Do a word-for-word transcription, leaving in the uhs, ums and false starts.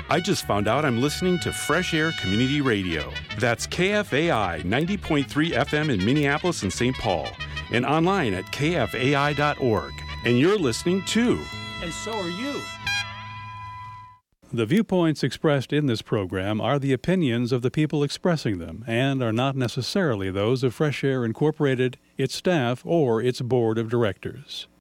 I just found out I'm listening to Fresh Air Community Radio. That's K F A I ninety point three F M in Minneapolis and Saint Paul, and online at K F A I dot org. And you're listening too. And so are you. The viewpoints expressed in this program are the opinions of the people expressing them and are not necessarily those of Fresh Air Incorporated, its staff, or its board of directors.